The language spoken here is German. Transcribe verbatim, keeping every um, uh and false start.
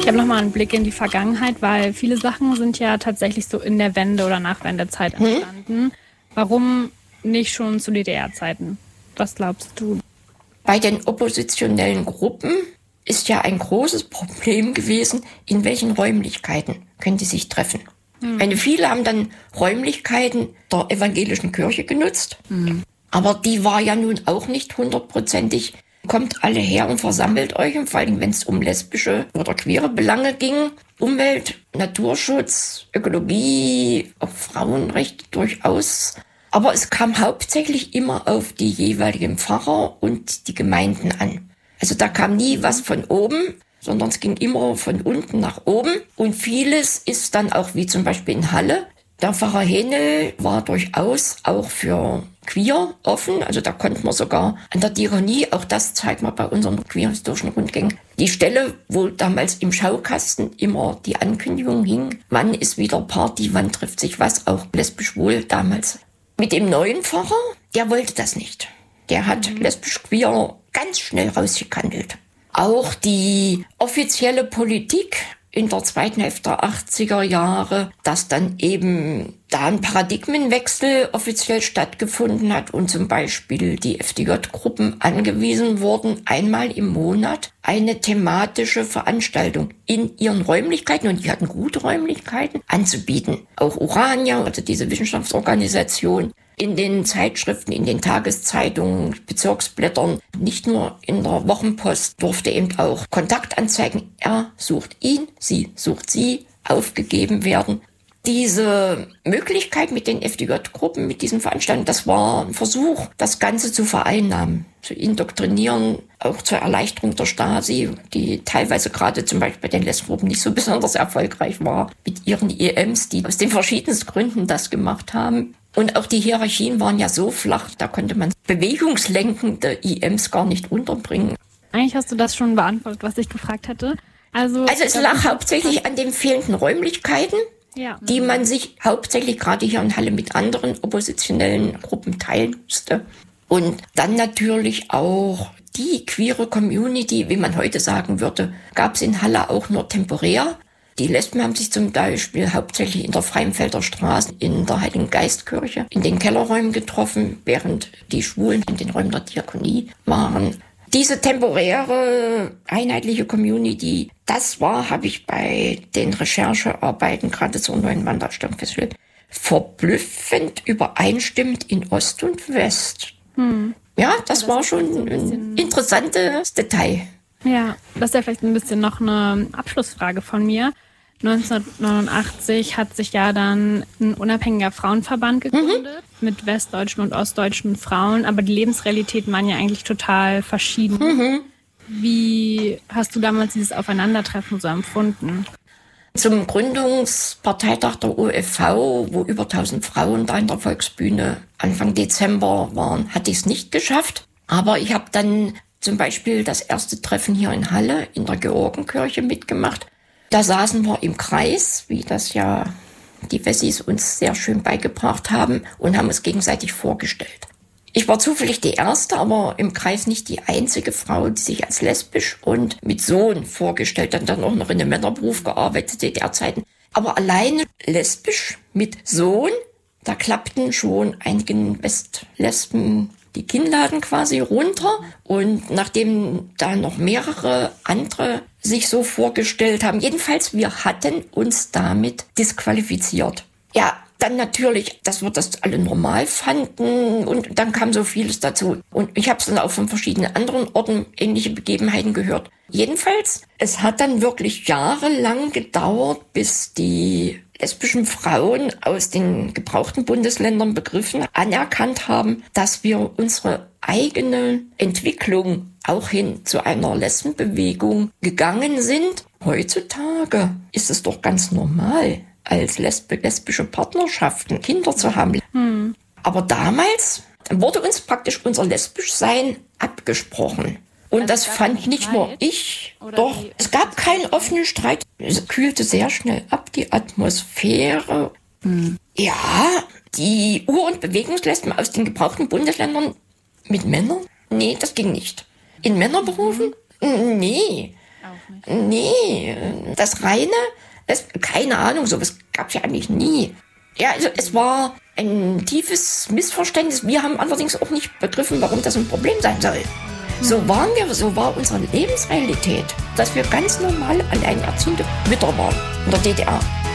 Ich habe nochmal einen Blick in die Vergangenheit, weil viele Sachen sind ja tatsächlich so in der Wende- oder Nachwendezeit entstanden. Hm? Warum nicht schon zu D D R-Zeiten? Was glaubst du? Bei den oppositionellen Gruppen ist ja ein großes Problem gewesen, in welchen Räumlichkeiten können die sich treffen. Hm. Eine, viele haben dann Räumlichkeiten der evangelischen Kirche genutzt, hm. aber die war ja nun auch nicht hundertprozentig. Kommt alle her und versammelt euch, und vor allem, wenn es um lesbische oder queere Belange ging. Umwelt, Naturschutz, Ökologie, auch Frauenrechte durchaus. Aber es kam hauptsächlich immer auf die jeweiligen Pfarrer und die Gemeinden an. Also da kam nie was von oben, sondern es ging immer von unten nach oben. Und vieles ist dann auch, wie zum Beispiel in Halle, der Pfarrer Henel war durchaus auch für queer offen. Also da konnten wir sogar an der Diakonie, auch das zeigt man bei unseren queer-historischen Rundgängen, die Stelle, wo damals im Schaukasten immer die Ankündigung hing, wann ist wieder Party, wann trifft sich was, auch lesbisch-schwul damals. Mit dem neuen Pfarrer, der wollte das nicht. Der hat mhm. lesbisch-queer ganz schnell rausgekandelt. Auch die offizielle Politik in der zweiten Hälfte der achtziger Jahre, dass dann eben da ein Paradigmenwechsel offiziell stattgefunden hat und zum Beispiel die F D J-Gruppen angewiesen wurden, einmal im Monat eine thematische Veranstaltung in ihren Räumlichkeiten, und die hatten gute Räumlichkeiten, anzubieten. Auch Urania, also diese Wissenschaftsorganisation, in den Zeitschriften, in den Tageszeitungen, Bezirksblättern, nicht nur in der Wochenpost, durfte eben auch Kontaktanzeigen, er sucht ihn, sie sucht sie, aufgegeben werden. Diese Möglichkeit mit den F D J-Gruppen, mit diesen Veranstaltungen, das war ein Versuch, das Ganze zu vereinnahmen, zu indoktrinieren, auch zur Erleichterung der Stasi, die teilweise gerade zum Beispiel bei den Lesbengruppen nicht so besonders erfolgreich war, mit ihren I Ms, die aus den verschiedensten Gründen das gemacht haben. Und auch die Hierarchien waren ja so flach, da konnte man bewegungslenkende I Ms gar nicht unterbringen. Eigentlich hast du das schon beantwortet, was ich gefragt hatte. Also, also es lag hauptsächlich an den fehlenden Räumlichkeiten, ja. die man sich hauptsächlich gerade hier in Halle mit anderen oppositionellen Gruppen teilen musste. Und dann natürlich auch die queere Community, wie man heute sagen würde, gab es in Halle auch nur temporär. Die Lesben haben sich zum Beispiel hauptsächlich in der Freienfelder Straße, in der Heiligen Geistkirche, in den Kellerräumen getroffen, während die Schwulen in den Räumen der Diakonie waren. Diese temporäre, einheitliche Community, das war, habe ich bei den Recherchearbeiten gerade zur neuen Wanderstellung festgestellt, verblüffend übereinstimmend in Ost und West. Hm. Ja, das, ja, das war schon so ein, ein interessantes Detail. Ja, das ist ja vielleicht ein bisschen noch eine Abschlussfrage von mir. neunzehnhundertneunundachtzig hat sich ja dann ein unabhängiger Frauenverband gegründet mhm. mit westdeutschen und ostdeutschen Frauen, aber die Lebensrealitäten waren ja eigentlich total verschieden. Mhm. Wie hast du damals dieses Aufeinandertreffen so empfunden? Zum Gründungsparteitag der O F V, wo über tausend Frauen da in der Volksbühne Anfang Dezember waren, hatte ich es nicht geschafft. Aber ich habe dann zum Beispiel das erste Treffen hier in Halle in der Georgenkirche mitgemacht. Da saßen wir im Kreis, wie das ja die Wessis uns sehr schön beigebracht haben, und haben uns gegenseitig vorgestellt. Ich war zufällig die erste, aber im Kreis nicht die einzige Frau, die sich als lesbisch und mit Sohn vorgestellt hat, dann auch noch in einem Männerberuf gearbeitet, D D R-Zeiten. Aber alleine lesbisch mit Sohn, da klappten schon einigen Westlesben die Kinnladen quasi runter. Und nachdem da noch mehrere andere sich so vorgestellt haben, jedenfalls wir hatten uns damit disqualifiziert. Ja, dann natürlich, dass wir das alle normal fanden, und dann kam so vieles dazu. Und ich habe es dann auch von verschiedenen anderen Orten ähnliche Begebenheiten gehört. Jedenfalls, es hat dann wirklich jahrelang gedauert, bis die lesbischen Frauen aus den gebrauchten Bundesländern begriffen, anerkannt haben, dass wir unsere eigene Entwicklung auch hin zu einer Lesbenbewegung gegangen sind. Heutzutage ist es doch ganz normal, als lesb- lesbische Partnerschaften Kinder zu haben. Hm. Aber damals wurde uns praktisch unser Lesbischsein abgesprochen. Und also das fand nicht Streit, nur ich, doch, es gab keinen offenen Streit. Es kühlte sehr schnell ab, die Atmosphäre. Hm. Ja, die Ur- und Bewegungslesben aus den gebrauchten Bundesländern mit Männern? Nee, das ging nicht. In Männerberufen? Mhm. Nee. Nee, das reine, das, keine Ahnung, sowas gab es ja eigentlich nie. Ja, also es war ein tiefes Missverständnis. Wir haben allerdings auch nicht begriffen, warum das ein Problem sein soll. So waren wir, so war unsere Lebensrealität, dass wir ganz normal alleinerziehende Mütter waren in der D D R.